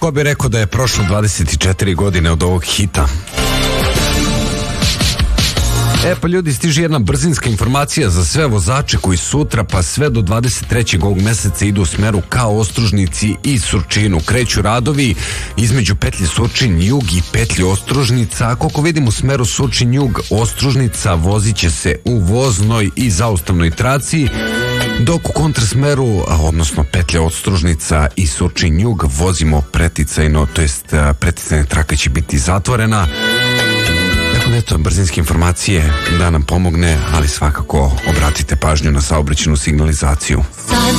ko bi rekao da je prošlo 24 godine od ovog hita. Pa ljudi, stiže jedna brzinska informacija za sve vozače koji sutra pa sve do 23. ovog meseca idu u smeru ka Ostružnici i Surčinu. Kreću radovi između petlje Surčin-Jug i petlje Ostružnica. Koliko vidim u smeru Surčin-Jug, Ostružnica vozit će se u voznoj i zaustavnoj traci, dok u kontrasmeru, odnosno petlje Ostružnica i Surčin-Jug, vozimo preticajno, to jest preticajna traka će biti zatvorena. Eto, brzinske informacije da nam pomogne, ali svakako obratite pažnju na saobraćajnu signalizaciju.